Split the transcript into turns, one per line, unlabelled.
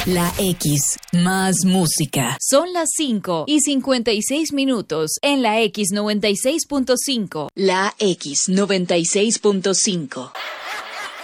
La X, más música.
Son las 5:56 en la X 96.5.
La X 96.5.